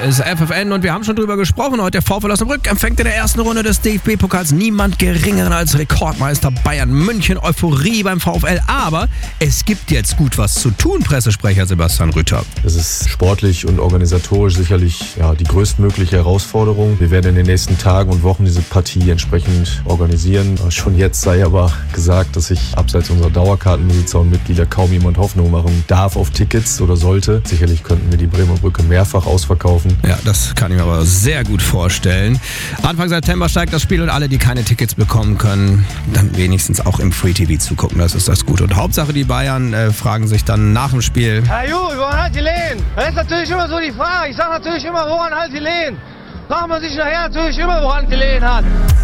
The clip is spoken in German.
ist FFN und wir haben schon drüber gesprochen. Heute der VfL Osnabrück empfängt in der ersten Runde des DFB-Pokals niemand geringeren als Rekordmeister Bayern München. Euphorie beim VfL, aber es gibt jetzt gut was zu tun, Pressesprecher Sebastian Rütter. Es ist sportlich und organisatorisch sicherlich die größtmögliche Herausforderung. Wir werden in den nächsten Tagen und Wochen diese Partie entsprechend organisieren. Schon jetzt sei aber gesagt, dass sich abseits unserer Dauerkartenbesitzer und Mitglieder kaum jemand Hoffnung machen darf auf Tickets oder sollte. Sicherlich könnten wir die Bremer Brücke mehrfach ausverkaufen. Ja, das kann ich mir aber sehr gut vorstellen. Anfang September steigt das Spiel und alle, die keine Tickets bekommen können, dann wenigstens auch im Free TV zugucken. Das ist das Gute. Und Hauptsache die Bayern fragen sich dann nach dem Spiel: Herr Juri, woran halt die Lehen? Das ist natürlich immer so die Frage. Ich sage natürlich immer, woran halt die Lehen? Fragt man sich nachher natürlich immer, woran die Lehen hat.